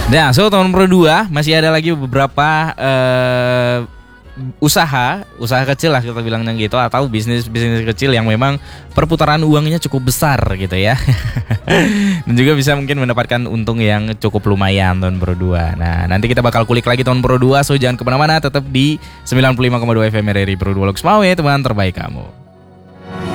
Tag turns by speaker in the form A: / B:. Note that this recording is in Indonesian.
A: Nah, so tahun Pro 2 masih ada lagi beberapa usaha kecil lah kita bilangnya gitu, atau bisnis kecil yang memang perputaran uangnya cukup besar gitu ya. Dan juga bisa mungkin mendapatkan untung yang cukup lumayan tahun Pro 2. Nah, nanti kita bakal kulik lagi tahun Pro 2, so jangan kemana-mana, tetap di 95,2 FM RRI Pro 2 Loks Mawe, teman terbaik kamu.